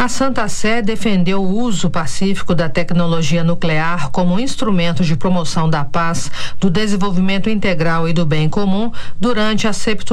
A Santa Sé defendeu o uso pacífico da tecnologia nuclear como instrumento de promoção da paz, do desenvolvimento integral e do bem comum durante a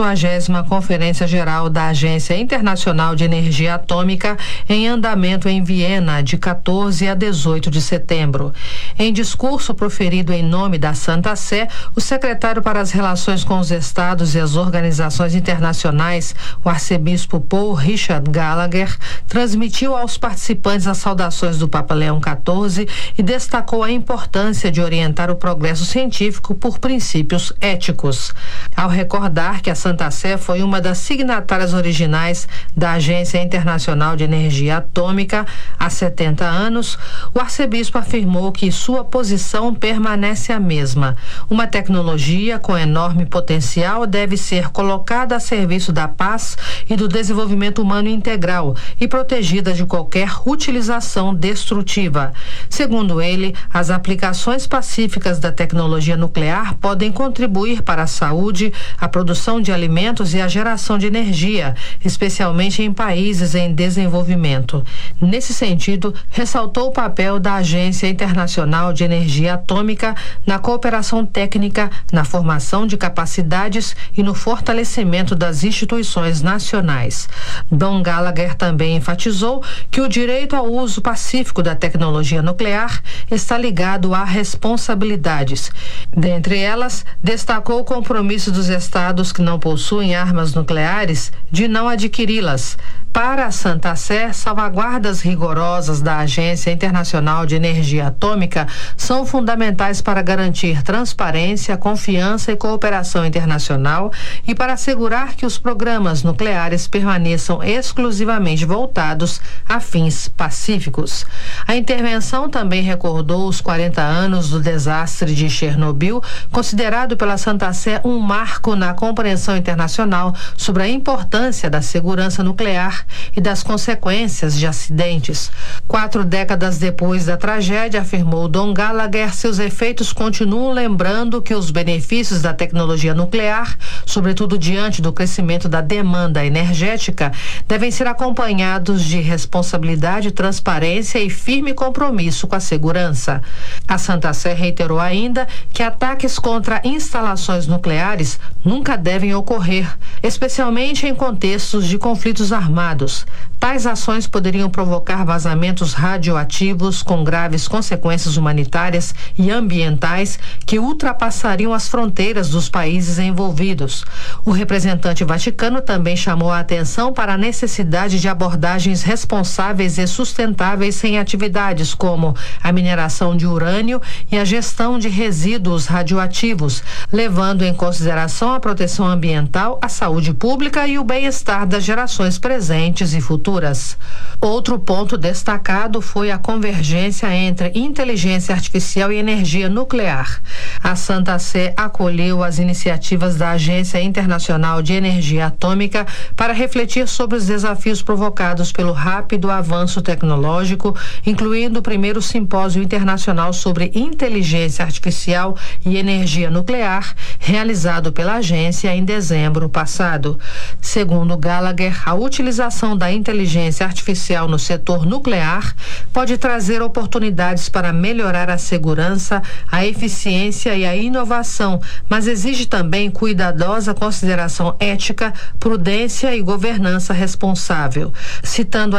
70ª Conferência Geral da Agência Internacional de Energia Atômica em andamento em Viena, de 14 a 18 de setembro. Em discurso proferido em nome da Santa Sé, o secretário para as Relações com os Estados e as Organizações Internacionais, o arcebispo Paul Richard Gallagher, transmitiu aos participantes as saudações do Papa Leão XIV e destacou a importância de orientar o progresso científico por princípios éticos. Ao recordar que a Santa Sé foi uma das signatárias originais da Agência Internacional de Energia Atômica há 70 anos, o arcebispo afirmou que sua posição permanece a mesma. Uma tecnologia com enorme potencial deve ser colocada a serviço da paz e do desenvolvimento humano integral e protegida de qualquer utilização destrutiva. Segundo ele, as aplicações pacíficas da tecnologia nuclear podem contribuir para a saúde, a produção de alimentos e a geração de energia, especialmente em países em desenvolvimento. Nesse sentido, ressaltou o papel da Agência Internacional de Energia Atômica na cooperação técnica, na formação de capacidades e no fortalecimento das instituições nacionais. Dom Gallagher também enfatizou que o direito ao uso pacífico da tecnologia nuclear está ligado a responsabilidades. Dentre elas, destacou o compromisso dos estados que não possuem armas nucleares de não adquiri-las. Para a Santa Sé, salvaguardas rigorosas da Agência Internacional de Energia Atômica são fundamentais para garantir transparência, confiança e cooperação internacional e para assegurar que os programas nucleares permaneçam exclusivamente voltados a fins pacíficos. A intervenção também recordou os 40 anos do desastre de Chernobyl, considerado pela Santa Sé um marco na compreensão internacional sobre a importância da segurança nuclear e das consequências de acidentes. 4 décadas depois da tragédia, afirmou Dom Gallagher, seus efeitos continuam lembrando que os benefícios da tecnologia nuclear, sobretudo diante do crescimento da demanda energética, devem ser acompanhados de responsabilidade, transparência e firme compromisso com a segurança. A Santa Sé reiterou ainda que ataques contra instalações nucleares nunca devem ocorrer, especialmente em contextos de conflitos armados. Tais ações poderiam provocar vazamentos radioativos com graves consequências humanitárias e ambientais que ultrapassariam as fronteiras dos países envolvidos. O representante vaticano também chamou a atenção para a necessidade de abordagens responsáveis e sustentáveis em atividades como a mineração de urânio e a gestão de resíduos radioativos, levando em consideração a proteção ambiental, a saúde pública e o bem-estar das gerações presentes e futuras. Outro ponto destacado foi a convergência entre inteligência artificial e energia nuclear. A Santa Sé acolheu as iniciativas da Agência Internacional de Energia Atômica para refletir sobre os desafios provocados pelo rápido avanço tecnológico, incluindo o primeiro simpósio internacional sobre inteligência artificial e energia nuclear, realizado pela agência em dezembro passado. Segundo Gallagher, a utilização da inteligência artificial no setor nuclear pode trazer oportunidades para melhorar a segurança, a eficiência e a inovação, mas exige também cuidadosa consideração ética, prudência e governança responsável. Citando